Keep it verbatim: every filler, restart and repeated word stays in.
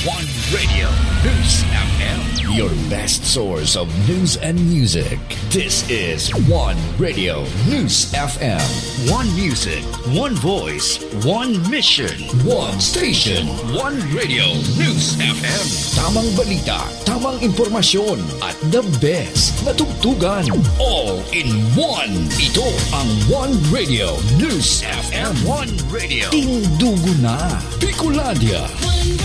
One Radio News F M. Your best source of news and music. This is One Radio News F M. One music, one voice, one mission, one station. One Radio News F M. Tamang balita, tamang impormasyon, at the best na tugtugan. All in one. Ito ang One Radio News F M. One Radio. Tindugo na. Bicolandia.